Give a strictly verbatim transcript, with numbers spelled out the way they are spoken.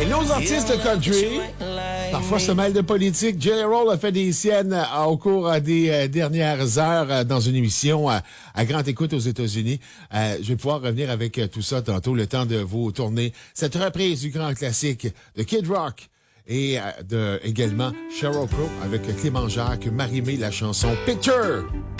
Et nos artistes country, parfois se mêlent de politique. Jelly Roll a fait des siennes euh, au cours euh, des euh, dernières heures euh, dans une émission euh, à grande écoute aux États-Unis. Euh, je vais pouvoir revenir avec euh, tout ça tantôt, le temps de vous tourner cette reprise du grand classique de Kid Rock et euh, de également Sheryl Crow avec Clément Jacques, Marie-Mé, la chanson Picture.